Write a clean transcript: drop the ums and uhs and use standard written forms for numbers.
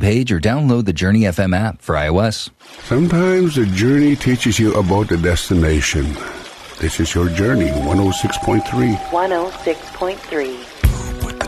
page or download the Journey FM app for iOS. Sometimes the journey teaches you about the destination. This is your Journey 106.3. 106.3.